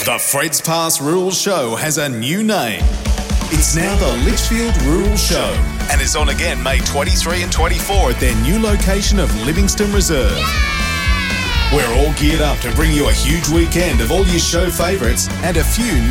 The Fred's Pass Rural Show has a new name. It's now the Litchfield Rural Show and is on again May 23 and 24 at their new location of Livingston Reserve. We're all geared up to bring you a huge weekend of all your show favourites and a few